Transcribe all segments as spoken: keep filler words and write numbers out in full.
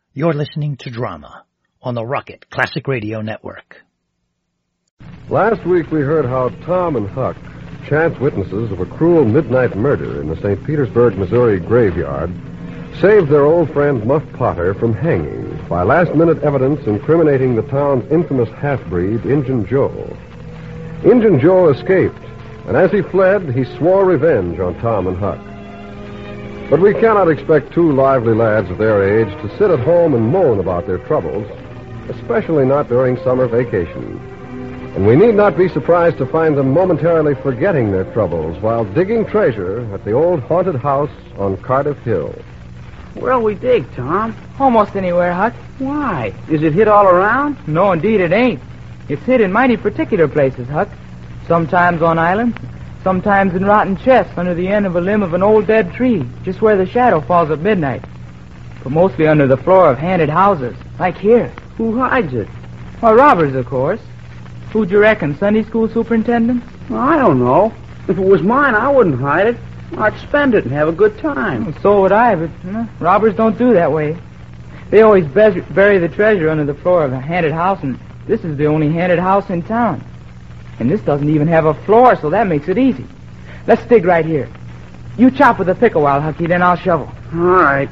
You're listening to Drama on the Rocket Classic Radio Network. Last week we heard how Tom and Huck, chance witnesses of a cruel midnight murder in the Saint Petersburg, Missouri graveyard, saved their old friend Muff Potter from hanging by last-minute evidence incriminating the town's infamous half-breed, Injun Joe. Injun Joe escaped, and as he fled, he swore revenge on Tom and Huck. But we cannot expect two lively lads of their age to sit at home and moan about their troubles, especially not during summer vacation. And we need not be surprised to find them momentarily forgetting their troubles while digging treasure at the old haunted house on Cardiff Hill. Where'll we dig, Tom? Almost anywhere, Huck. Why? Is it hid all around? No, indeed it ain't. It's hid in mighty particular places, Huck. Sometimes on islands, sometimes in rotten chests under the end of a limb of an old dead tree, just where the shadow falls at midnight. But mostly under the floor of haunted houses, like here. Who hides it? Well, robbers, of course. Who'd you reckon, Sunday school superintendent? Well, I don't know. If it was mine, I wouldn't hide it. I'd spend it and have a good time. Well, so would I, but you know, robbers don't do that way. They always be- bury the treasure under the floor of a haunted house, and this is the only haunted house in town. And this doesn't even have a floor, so that makes it easy. Let's dig right here. You chop with a pick a while, Hucky, then I'll shovel. All right.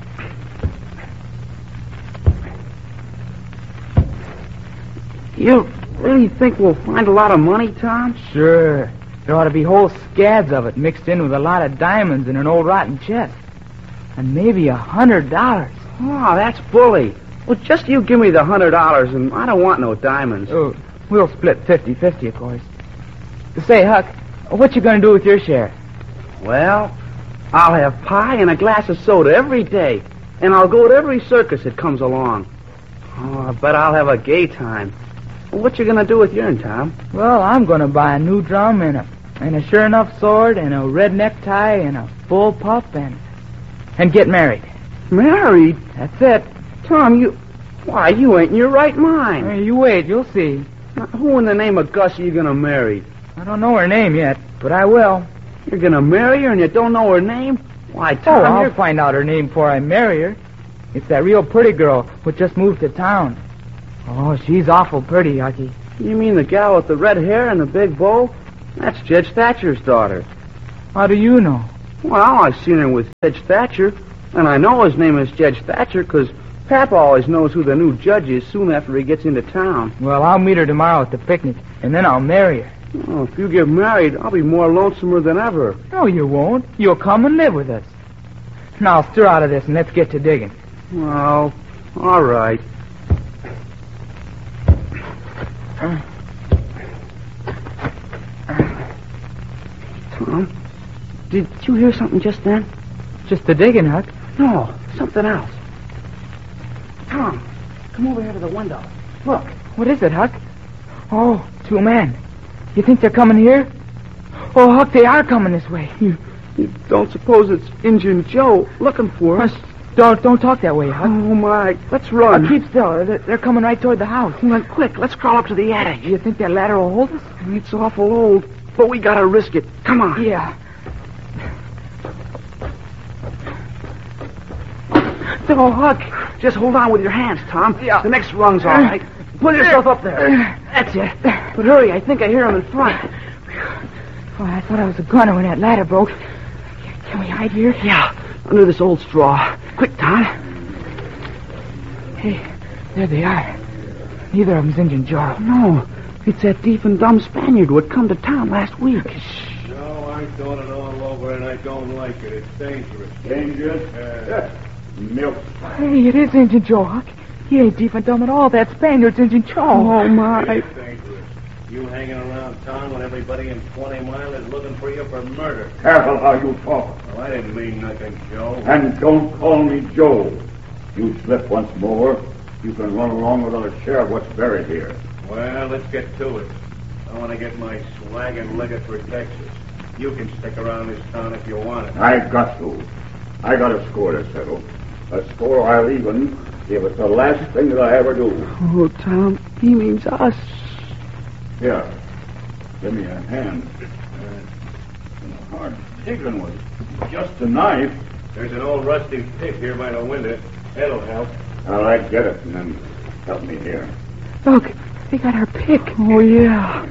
You really think we'll find a lot of money, Tom? Sure. There ought to be whole scads of it mixed in with a lot of diamonds in an old rotten chest. And maybe a hundred dollars. Oh, that's bully. Well, just you give me the hundred dollars, and I don't want no diamonds. Oh, we'll split fifty-fifty, of course. Say, Huck, what you going to do with your share? Well, I'll have pie and a glass of soda every day, and I'll go to every circus that comes along. Oh, I bet I'll have a gay time. What you going to do with yourn, Tom? Well, I'm going to buy a new drum and a, and a sure enough sword and a red necktie and a full pup and, and get married. Married? That's it. Tom, you... Why, you ain't in your right mind. Hey, you wait, you'll see. Now, who in the name of Gus are you going to marry? I don't know her name yet, but I will. You're going to marry her and you don't know her name? Why, Tom, Oh, I'll you're... find out her name before I marry her. It's that real pretty girl who just moved to town. Oh, she's awful pretty, Hucky. You mean the gal with the red hair and the big bow? That's Judge Thatcher's daughter. How do you know? Well, I've seen her with Judge Thatcher, and I know his name is Judge Thatcher because Papa always knows who the new judge is soon after he gets into town. Well, I'll meet her tomorrow at the picnic, and then I'll marry her. Oh, if you get married, I'll be more lonesomer than ever. No, you won't. You'll come and live with us. Now, stir out of this and let's get to digging. Well, all right. Tom, did you hear something just then? Just the digging, Huck. No, something else. Tom, come over here to the window. Look. What is it, Huck? Oh, two men. You think they're coming here? Oh, Huck, they are coming this way. You, you don't suppose it's Injun Joe looking for us? Don't don't talk that way, Huck. Oh, my. Let's run. Uh, keep still. They're, they're coming right toward the house. Well, then, quick, let's crawl up to the attic. You think that ladder will hold us? It's awful old, but we gotta risk it. Come on. Yeah. Oh, Huck, just hold on with your hands, Tom. Yeah. The next rung's all right. Pull yourself up there. That's it. But hurry, I think I hear him in front. Oh, I thought I was a gunner when that ladder broke. Can we hide here? Yeah, under this old straw. Quick, Tom. Hey, there they are. Neither of them's Injun Joe. No, it's that deaf and dumb Spaniard who had come to town last week. No, I thought it all over, and I don't like it. It's dangerous. Dangerous? Uh, milk. Hey, it is Injun Joe, Huck. He ain't deaf and dumb at all. That Spaniard's Injun Joe. Oh, my. It's dangerous. You hanging around town when everybody in twenty mile is looking for you for murder. Careful how you talk. Well, I didn't mean nothing, Joe. And don't call me Joe. You slip once more, you can run along with our share of what's buried here. Well, let's get to it. I want to get my swag and leg it for Texas. You can stick around this town if you want it. I got to. I got a score to settle. A score I'll even if it's the last thing that I ever do. Oh, Tom, he means us. Here, give me a hand. Uh, hard digging was just a knife. There's an old rusty pick here by the window. That'll help. All right, get it, and then help me here. Look, they got our pick. Oh, yeah.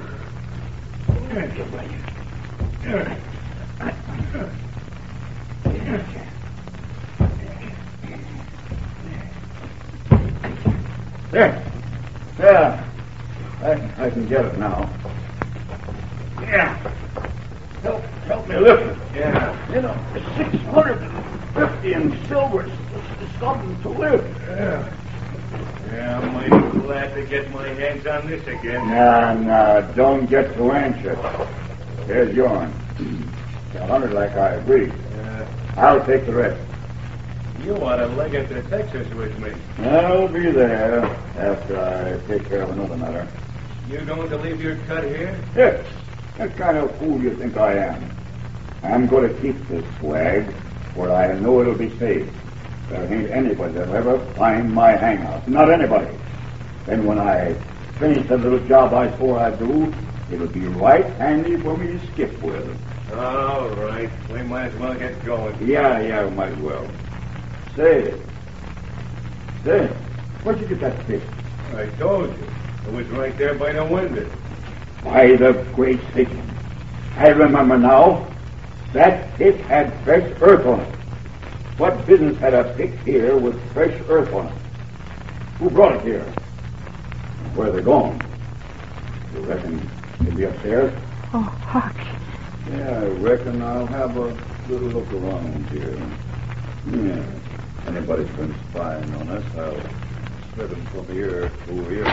There. There. I, I can get it now. Yeah. Help, help me lift it. Yeah. You know, six hundred fifty in silver is something to lift. Yeah. Yeah, I'm mighty glad to get my hands on this again. Nah, nah, don't get too anxious. Here's yours. A hundred like I agreed. Uh, I'll take the rest. you ought to leg it to Texas with me. I'll be there after I take care of another matter. You going to leave your cut here? Yes. What kind of fool you think I am? I'm going to keep this swag where I know it'll be safe. There ain't anybody that'll ever find my hangout. Not anybody. Then when I finish the little job I swore I'd do, it'll be right handy for me to skip with. All right. We might as well get going. Yeah, yeah, might as well. Say, say, where'd you get that pick? I told you. It was right there by the window. By the great Satan. I remember now. That pick had fresh earth on it. What business had a pick here with fresh earth on it? Who brought it here? Where are they going? You reckon they'll be upstairs? Oh, Huck. Yeah, I reckon I'll have a little look around here. Yeah. Anybody's been spying on us, I'll slip them from here to here.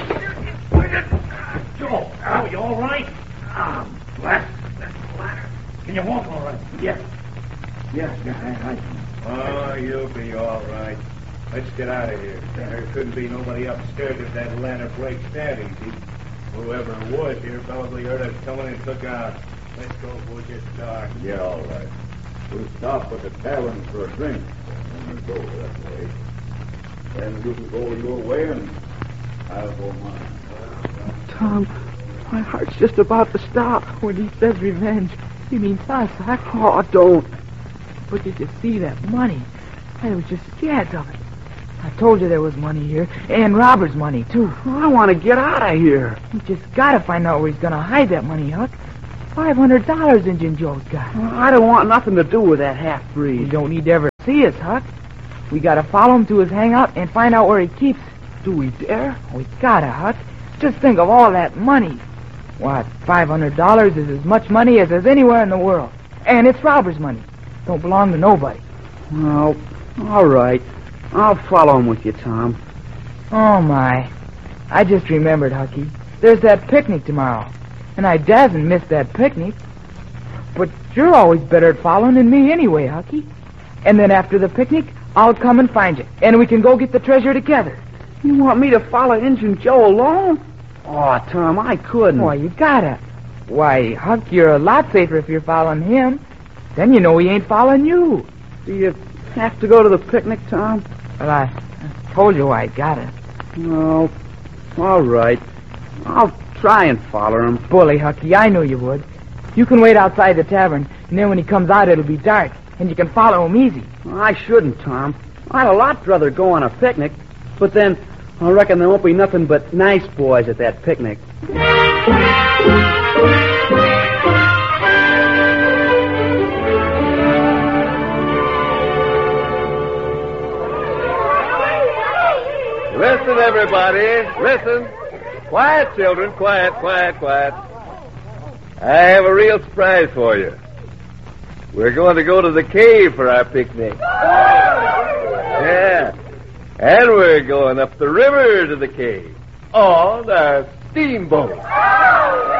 Joe, are you all right? Ah, blast that ladder. Can you walk all right? Yes. Yes, yeah, I, I Oh, you'll be all right. Let's get out of here. There couldn't be nobody upstairs if that ladder breaks that easy. Whoever was here probably heard us coming and took out. Let's go before it gets dark. Yeah, all right. We'll stop at the tavern for a drink, and we'll go that way. Then you can go your way, and I'll go mine. Tom, my heart's just about to stop. When he says revenge, he means us, Huck. Oh, don't. But did you see that money? I was just scared of it. I told you there was money here, and Robert's money, too. I want to get out of here. We just gotta find out where he's gonna hide that money, Huck. Five hundred dollars Injun Joe's got. I don't want nothing to do with that We half-breed. don't need to ever see us, Huck. We gotta follow him to his hangout and find out where he keeps it. Do we dare? We gotta, Huck. Just think of all that money. What, five hundred dollars is as much money as there's anywhere in the world. And it's Robert's money. Don't belong to nobody. Well, all right. I'll follow him with you, Tom. Oh, my. I just remembered, Hucky. There's that picnic tomorrow. And I dasn't miss that picnic. But you're always better at following than me anyway, Hucky. And then after the picnic, I'll come and find you. And we can go get the treasure together. You want me to follow Injun Joe alone? Oh, Tom, I couldn't. Why, you gotta. Why, Huck, you're a lot safer if you're following him. Then you know he ain't following you. Do you have to go to the picnic, Tom? Well, I, I told you I gotta. No. All right. I'll try and follow him. Bully, Hucky, I knew you would. You can wait outside the tavern, and then when he comes out, it'll be dark, and you can follow him easy. I shouldn't, Tom. I'd a lot rather go on a picnic. But then, I reckon there won't be nothing but nice boys at that picnic. Listen, everybody. Listen. Quiet, children. Quiet, quiet, quiet. I have a real surprise for you. We're going to go to the cave for our picnic. Yeah. And we're going up the river to the cave on our steamboat.